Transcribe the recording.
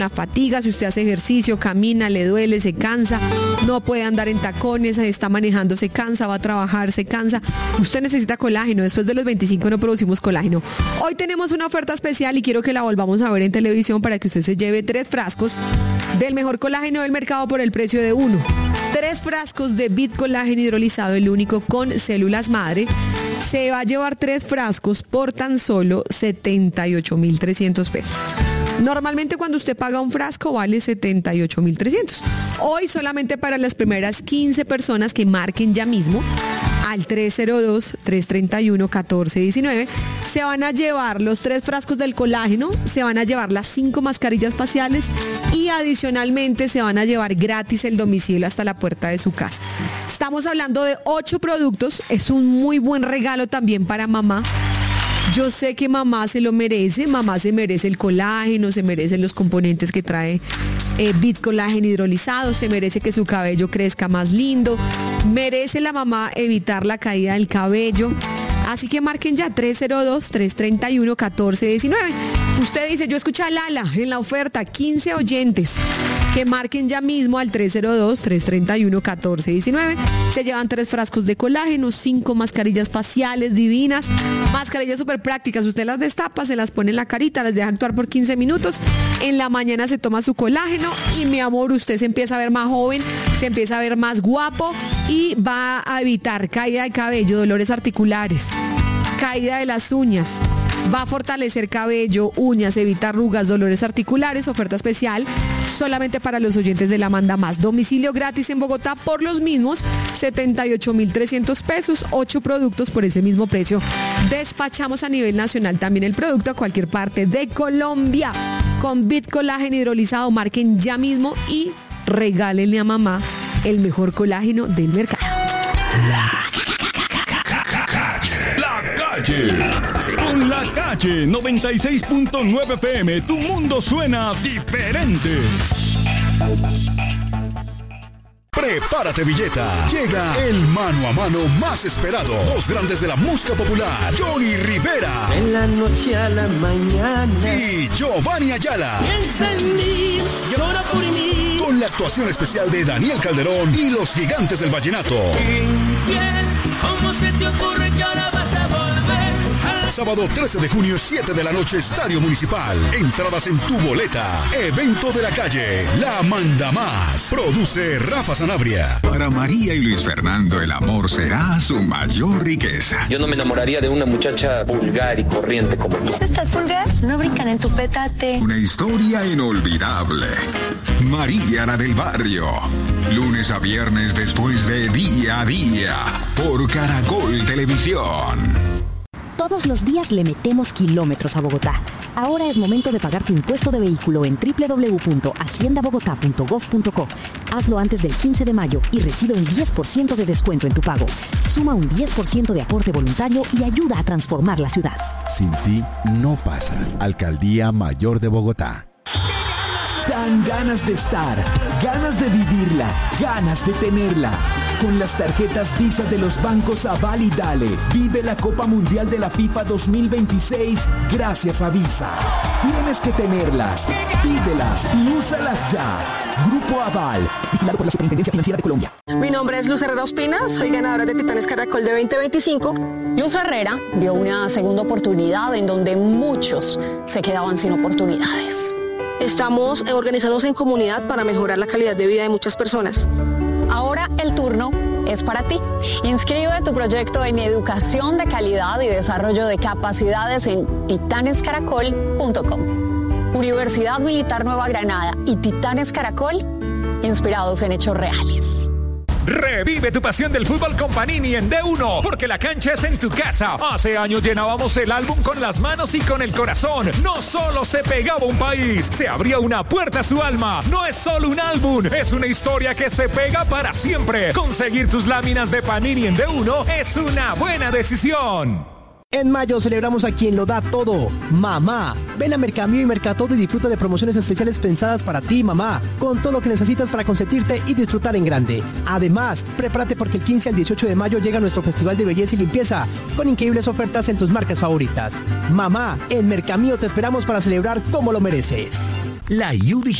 fatiga, si usted hace ejercicio, camina, le duele, se cansa, no puede andar en tacones, está manejando, se cansa, va a trabajar, se cansa. Usted necesita colágeno. Después de los 25 no producimos colágeno. Hoy tenemos una oferta especial y quiero que la volvamos a ver en televisión para que usted se lleve 3 frascos del mejor colágeno del mercado por el precio de 1. 3 frascos de Bit Colágeno hidrolizado, el único con células madre. Se va a llevar 3 frascos por tan solo 78.300 pesos. Normalmente cuando usted paga un frasco vale 78.300. Hoy solamente para las primeras 15 personas que marquen ya mismo al 302-331-1419 se van a llevar los 3 frascos del colágeno, se van a llevar las 5 mascarillas faciales y adicionalmente se van a llevar gratis el domicilio hasta la puerta de su casa. Estamos hablando de 8 productos, es un muy buen regalo también para mamá. Yo sé que mamá se lo merece, mamá se merece el colágeno, se merecen los componentes que trae Bit Colágeno hidrolizado, se merece que su cabello crezca más lindo, merece la mamá evitar la caída del cabello. Así que marquen ya 302-331-1419. Usted dice, yo escuché a Lala en la oferta, 15 oyentes que marquen ya mismo al 302-331-1419. Se llevan 3 frascos de colágeno, 5 mascarillas faciales divinas, mascarillas súper prácticas. Usted las destapa, se las pone en la carita, las deja actuar por 15 minutos. En la mañana se toma su colágeno y mi amor, usted se empieza a ver más joven, se empieza a ver más guapo y va a evitar caída de cabello, dolores articulares, caída de las uñas. Va a fortalecer cabello, uñas, evita arrugas, dolores articulares. Oferta especial solamente para los oyentes de la Manda Más. Domicilio gratis en Bogotá por los mismos 78.300 pesos. 8 productos por ese mismo precio. Despachamos a nivel nacional también el producto a cualquier parte de Colombia. Con Bit Colágeno hidrolizado, marquen ya mismo y regálenle a mamá el mejor colágeno del mercado. La calle. Con La Calle 96.9 FM, tu mundo suena diferente. Prepárate, Villeta. Llega el mano a mano más esperado. 2 grandes de la música popular, Johnny Rivera. En la noche a la mañana. Y Giovanni Ayala. Piensa en mí, llora por mí. Con la actuación especial de Daniel Calderón y los Gigantes del Vallenato. ¿Cómo se te ocurre que ahora vas a volver? Sábado 13 de junio, 7 de la noche, Estadio Municipal. Entradas en tu boleta. Evento de la calle. La Manda Más. Produce Rafa Sanabria. Para María y Luis Fernando, el amor será su mayor riqueza. Yo no me enamoraría de una muchacha vulgar y corriente como tú. ¿Estas pulgas no brincan en tu petate? Una historia inolvidable. María la del barrio. Lunes a viernes después de Día a Día. Por Caracol Televisión. Todos los días le metemos kilómetros a Bogotá. Ahora es momento de pagar tu impuesto de vehículo en www.haciendabogotá.gov.co. Hazlo antes del 15 de mayo y recibe un 10% de descuento en tu pago. Suma un 10% de aporte voluntario y ayuda a transformar la ciudad. Sin ti no pasa. Alcaldía Mayor de Bogotá. Dan ganas de estar, ganas de vivirla, ganas de tenerla. Con las tarjetas Visa de los bancos Aval y Dale, vive la Copa Mundial de la FIFA 2026 gracias a Visa. Tienes que tenerlas, pídelas y úsalas ya. Grupo Aval, vigilado por la Superintendencia Financiera de Colombia. Mi nombre es Luz Herrera Ospina, soy ganadora de Titanes Caracol de 2025. Luz Herrera vio una segunda oportunidad en donde muchos se quedaban sin oportunidades. Estamos organizados en comunidad para mejorar la calidad de vida de muchas personas. Ahora el turno es para ti. Inscribe tu proyecto en educación de calidad y desarrollo de capacidades en titanescaracol.com. Universidad Militar Nueva Granada y Titanes Caracol, inspirados en hechos reales. Revive tu pasión del fútbol con Panini en D1, porque la cancha es en tu casa. Hace años llenábamos el álbum con las manos y con el corazón. No solo se pegaba un país, se abría una puerta a su alma. No es solo un álbum, es una historia que se pega para siempre. Conseguir tus láminas de Panini en D1 es una buena decisión. En mayo celebramos a quien lo da todo, mamá. Ven a Mercamio y Mercatodo y disfruta de promociones especiales pensadas para ti, mamá, con todo lo que necesitas para consentirte y disfrutar en grande. Además, prepárate porque el 15 al 18 de mayo llega nuestro Festival de Belleza y Limpieza, con increíbles ofertas en tus marcas favoritas. Mamá, en Mercamio te esperamos para celebrar como lo mereces. La IU